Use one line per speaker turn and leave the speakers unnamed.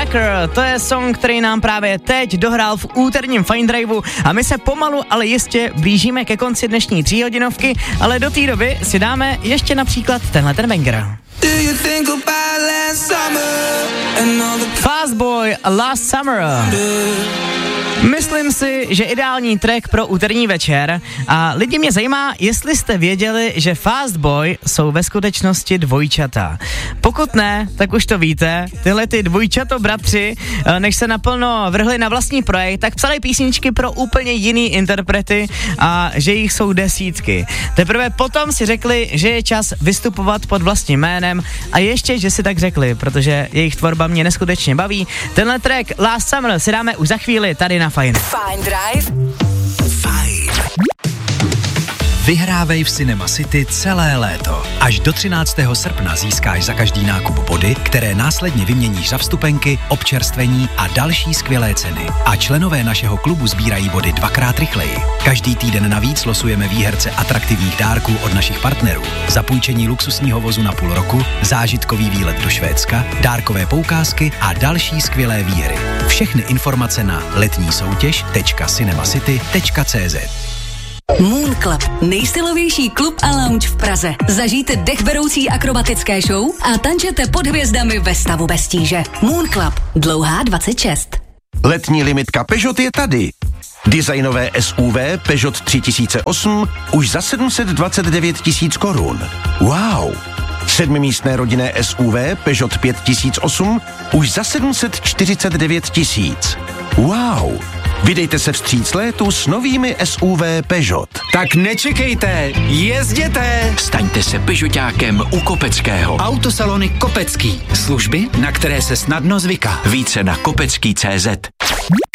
Tracker, to je song, který nám právě teď dohrál v úterním Fine Driveu a my se pomalu, ale jistě blížíme ke konci dnešní 3hodinovky, ale do té doby si dáme ještě například tenhle ten banger. Fast Boy, Last Summer. Myslím si, že ideální track pro úterní večer a lidi mě zajímá, jestli jste věděli, že Fast Boy jsou ve skutečnosti dvojčata. Pokud ne, tak už to víte, tyhle ty dvojčato bratři, než se naplno vrhli na vlastní projekt, tak psali písničky pro úplně jiný interprety a že jich jsou desítky. Teprve potom si řekli, že je čas vystupovat pod vlastním jménem a ještě, že si tak řekli, protože jejich tvorba mě neskutečně baví. Tenhle track Last Summer si dáme už za chvíli tady na Fajn.
Fajn Drive.
Fajn. Vyhrávej v Cinema City celé léto. Až do 13. srpna získáš za každý nákup body, které následně vyměníš za vstupenky, občerstvení a další skvělé ceny. A členové našeho klubu sbírají body 2x rychleji. Každý týden navíc losujeme výherce atraktivních dárků od našich partnerů. Zapůjčení luxusního vozu na půl roku, zážitkový výlet do Švédska, dárkové poukázky a další skvělé výhry. Všechny informace na letnísoutěž.cinemacity.cz.
Moon Club, nejstylovější klub a lounge v Praze. Zažijte dechberoucí akrobatické show a tančete pod hvězdami ve stavu bez tíže. Moon Club, Dlouhá 26.
Letní limitka Peugeot je tady. Designové SUV Peugeot 3008 už za 729 000 korun. Wow! 7místné rodinné SUV Peugeot 5008 už za 749 000. Wow! Vydejte se vstříc létu s novými SUV Peugeot.
Tak nečekejte, jezděte!
Staňte se Peugeotákem u Kopeckého.
Autosalony Kopecký. Služby, na které se snadno zvyká.
Více na kopecký.cz.